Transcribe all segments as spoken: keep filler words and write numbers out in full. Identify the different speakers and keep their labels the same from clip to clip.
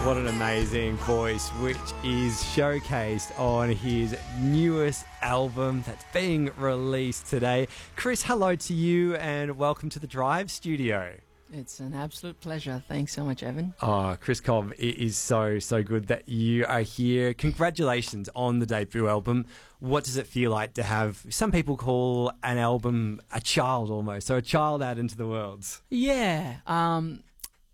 Speaker 1: What an amazing voice, which is showcased on his newest album that's being released today. Chris, hello to you and welcome to the Drive Studio.
Speaker 2: It's an absolute pleasure. Thanks so much, Evan.
Speaker 1: Oh, Chris Cobb, it is so, so good that you are here. Congratulations on the debut album. What does it feel like to have, some people call an album a child almost, so a child out into the world?
Speaker 2: Yeah. Um,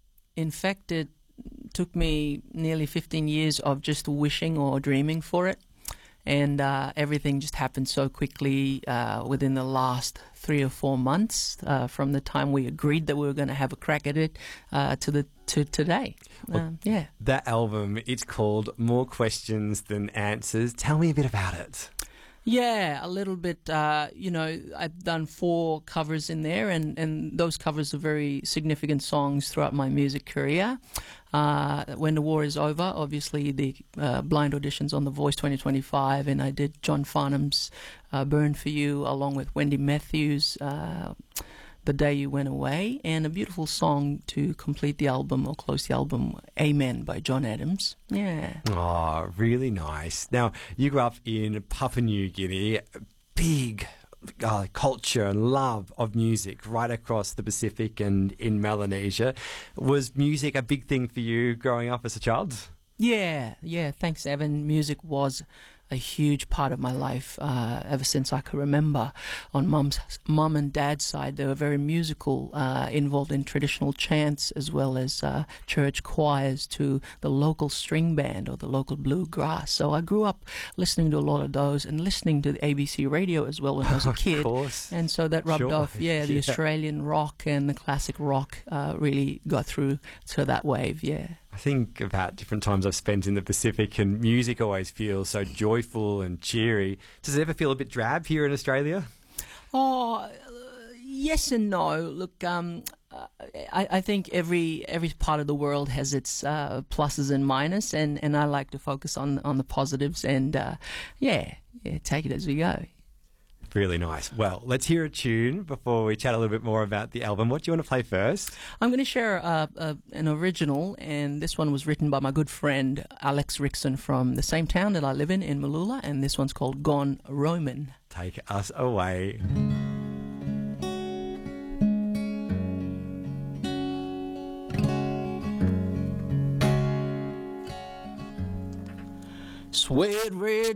Speaker 2: in fact, it took me nearly fifteen years of just wishing or dreaming for it. And uh, everything just happened so quickly uh, within the last three or four months uh, from the time we agreed that we were going to have a crack at it uh, to the to today.
Speaker 1: Well,
Speaker 2: um, yeah.
Speaker 1: That album, it's called More Questions Than Answers. Tell me a bit about it.
Speaker 2: Yeah, a little bit. Uh, you know, I've done four covers in there, and, and those covers are very significant songs throughout my music career. Uh, when the War Is Over, obviously the uh, blind auditions on The Voice twenty twenty-five, and I did John Farnham's uh, Burn For You along with Wendy Matthews' uh, The Day You Went Away, and a beautiful song to complete the album or close the album, Amen by John Adams. Yeah.
Speaker 1: Oh, really nice. Now, you grew up in Papua New Guinea, big uh, culture and love of music right across the Pacific and in Melanesia. Was music a big thing for you growing up as a child?
Speaker 2: Yeah, yeah, thanks, Evan. Music was a huge part of my life uh, ever since I could remember. On mum's, mum and dad's side, they were very musical, uh, involved in traditional chants as well as uh, church choirs to the local string band or the local bluegrass. So I grew up listening to a lot of those and listening to the A B C radio as well when I was a kid.
Speaker 1: Of course.
Speaker 2: And so that rubbed
Speaker 1: Sure.
Speaker 2: off. Yeah, the
Speaker 1: Yeah.
Speaker 2: Australian rock and the classic rock uh, really got through to that wave, yeah.
Speaker 1: I think about different times I've spent in the Pacific, and music always feels so joyful and cheery. Does it ever feel a bit drab here in Australia?
Speaker 2: Oh, uh, yes and no. Look, um, uh, I, I think every every part of the world has its uh, pluses and minuses, and, and I like to focus on on the positives, and uh, yeah, yeah, take it as we go.
Speaker 1: Really nice. Well, let's hear a tune before we chat a little bit more about the album. What do you want to play first?
Speaker 2: I'm going to share uh, uh, an original, and this one was written by my good friend Alex Rickson from the same town that I live in, in Mooloolah, and this one's called Gone Roman.
Speaker 1: Take us away.
Speaker 2: Sweat red